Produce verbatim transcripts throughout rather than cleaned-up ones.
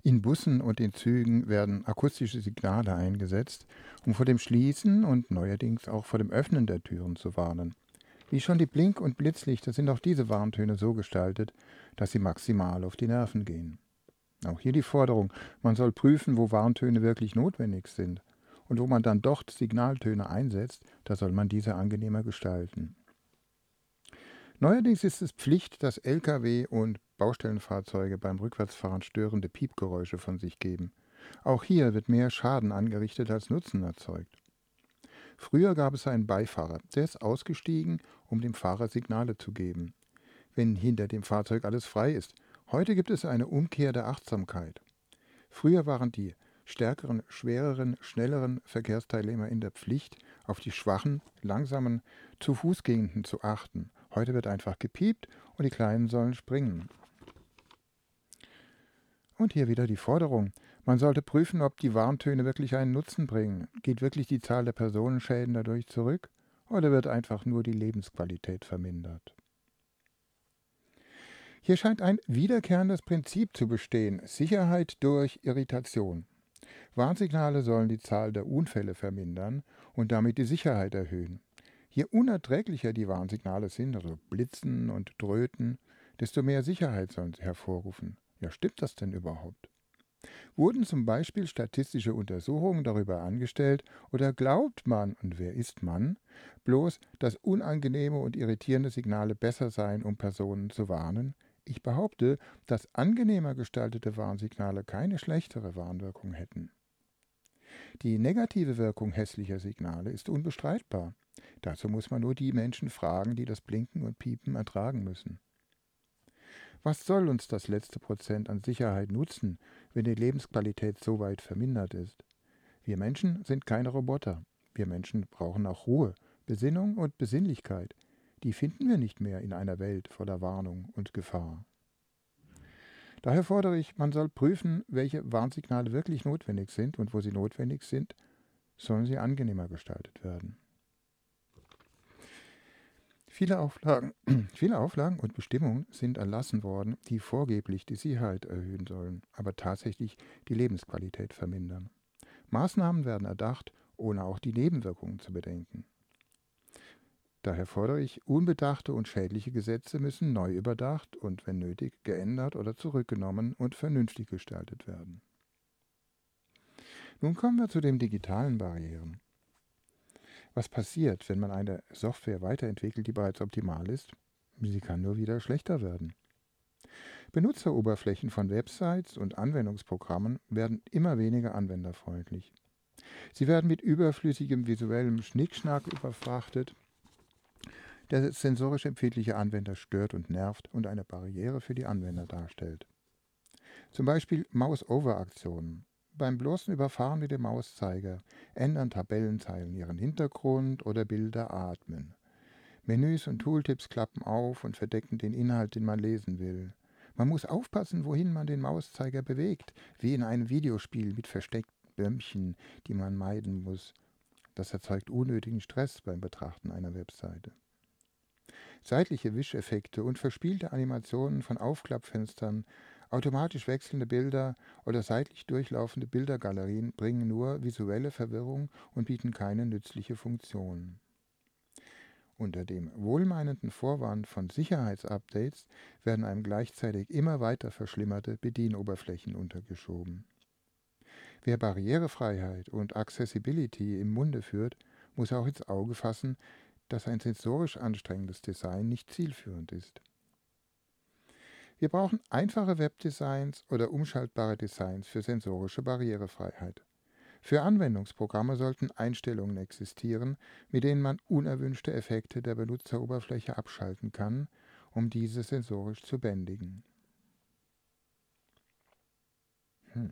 In Bussen und in Zügen werden akustische Signale eingesetzt, um vor dem Schließen und neuerdings auch vor dem Öffnen der Türen zu warnen. Wie schon die Blink- und Blitzlichter sind auch diese Warntöne so gestaltet, dass sie maximal auf die Nerven gehen. Auch hier die Forderung, man soll prüfen, wo Warntöne wirklich notwendig sind. Und wo man dann doch Signaltöne einsetzt, da soll man diese angenehmer gestalten. Neuerdings ist es Pflicht, dass L K W und Baustellenfahrzeuge beim Rückwärtsfahren störende Piepgeräusche von sich geben. Auch hier wird mehr Schaden angerichtet als Nutzen erzeugt. Früher gab es einen Beifahrer, der ist ausgestiegen, um dem Fahrer Signale zu geben, wenn hinter dem Fahrzeug alles frei ist. Heute gibt es eine Umkehr der Achtsamkeit. Früher waren die stärkeren, schwereren, schnelleren Verkehrsteilnehmer in der Pflicht, auf die schwachen, langsamen, zu Fuß gehenden zu achten. Heute wird einfach gepiept und die Kleinen sollen springen. Und hier wieder die Forderung. Man sollte prüfen, ob die Warntöne wirklich einen Nutzen bringen. Geht wirklich die Zahl der Personenschäden dadurch zurück? Oder wird einfach nur die Lebensqualität vermindert? Hier scheint ein wiederkehrendes Prinzip zu bestehen: Sicherheit durch Irritation. Warnsignale sollen die Zahl der Unfälle vermindern und damit die Sicherheit erhöhen. Je unerträglicher die Warnsignale sind, also Blitzen und Dröhten, desto mehr Sicherheit sollen sie hervorrufen. Ja, stimmt das denn überhaupt? Wurden zum Beispiel statistische Untersuchungen darüber angestellt oder glaubt man, und wer ist man, bloß, dass unangenehme und irritierende Signale besser seien, um Personen zu warnen? Ich behaupte, dass angenehmer gestaltete Warnsignale keine schlechtere Warnwirkung hätten. Die negative Wirkung hässlicher Signale ist unbestreitbar. Dazu muss man nur die Menschen fragen, die das Blinken und Piepen ertragen müssen. Was soll uns das letzte Prozent an Sicherheit nutzen, wenn die Lebensqualität so weit vermindert ist? Wir Menschen sind keine Roboter. Wir Menschen brauchen auch Ruhe, Besinnung und Besinnlichkeit. Die finden wir nicht mehr in einer Welt voller Warnung und Gefahr. Daher fordere ich, man soll prüfen, welche Warnsignale wirklich notwendig sind, und wo sie notwendig sind, sollen sie angenehmer gestaltet werden. Viele Auflagen, viele Auflagen und Bestimmungen sind erlassen worden, die vorgeblich die Sicherheit erhöhen sollen, aber tatsächlich die Lebensqualität vermindern. Maßnahmen werden erdacht, ohne auch die Nebenwirkungen zu bedenken. Daher fordere ich, unbedachte und schädliche Gesetze müssen neu überdacht und, wenn nötig, geändert oder zurückgenommen und vernünftig gestaltet werden. Nun kommen wir zu den digitalen Barrieren. Was passiert, wenn man eine Software weiterentwickelt, die bereits optimal ist? Sie kann nur wieder schlechter werden. Benutzeroberflächen von Websites und Anwendungsprogrammen werden immer weniger anwenderfreundlich. Sie werden mit überflüssigem visuellem Schnickschnack überfrachtet, der sensorisch empfindliche Anwender stört und nervt und eine Barriere für die Anwender darstellt. Zum Beispiel Mouse-Over-Aktionen. Beim bloßen Überfahren mit dem Mauszeiger ändern Tabellenzeilen ihren Hintergrund oder Bilder atmen. Menüs und Tooltips klappen auf und verdecken den Inhalt, den man lesen will. Man muss aufpassen, wohin man den Mauszeiger bewegt, wie in einem Videospiel mit versteckten Bömmchen, die man meiden muss. Das erzeugt unnötigen Stress beim Betrachten einer Webseite. Seitliche Wischeffekte und verspielte Animationen von Aufklappfenstern, automatisch wechselnde Bilder oder seitlich durchlaufende Bildergalerien bringen nur visuelle Verwirrung und bieten keine nützliche Funktion. Unter dem wohlmeinenden Vorwand von Sicherheitsupdates werden einem gleichzeitig immer weiter verschlimmerte Bedienoberflächen untergeschoben. Wer Barrierefreiheit und Accessibility im Munde führt, muss auch ins Auge fassen, dass ein sensorisch anstrengendes Design nicht zielführend ist. Wir brauchen einfache Webdesigns oder umschaltbare Designs für sensorische Barrierefreiheit. Für Anwendungsprogramme sollten Einstellungen existieren, mit denen man unerwünschte Effekte der Benutzeroberfläche abschalten kann, um diese sensorisch zu bändigen. Hm.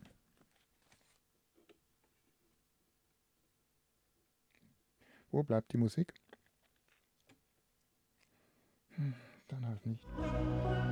Wo bleibt die Musik? Hm, dann halt nicht.